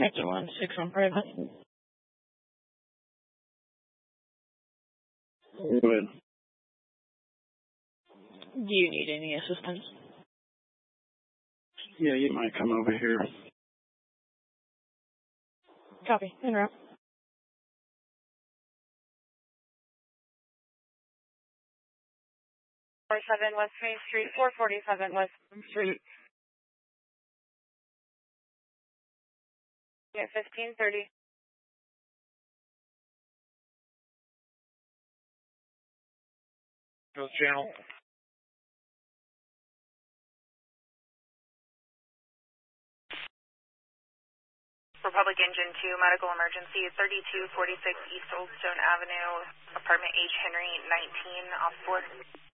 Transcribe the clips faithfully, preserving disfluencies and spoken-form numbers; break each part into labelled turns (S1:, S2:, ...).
S1: Connector one six on private.
S2: Good.
S1: Do you need any assistance?
S2: Yeah, you might come over here.
S1: Copy. En route.
S3: forty-seven West Main Street, four forty-seven West Main Street. Yeah, fifteen thirty.
S4: Go channel.
S3: Republic Engine two, medical emergency, thirty-two forty-six East Old Stone Avenue, apartment H. Henry, nineteen, off board.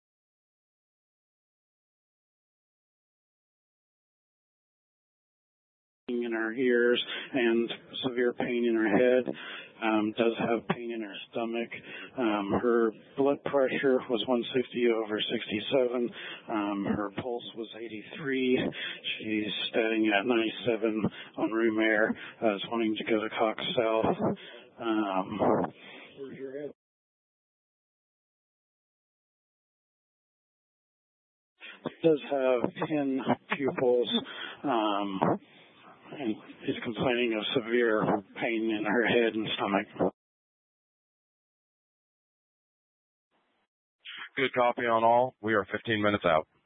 S2: In her ears and severe pain in her head. Um, does have pain in her stomach. Um, her blood pressure was one sixty over sixty-seven. Um, her pulse was eighty-three. She's standing at ninety-seven on room air. Uh, is wanting to go to Cox South. Um, does have ten pupils. Um, and is complaining of severe pain in her head and stomach.
S4: Good copy on all. We are fifteen minutes out.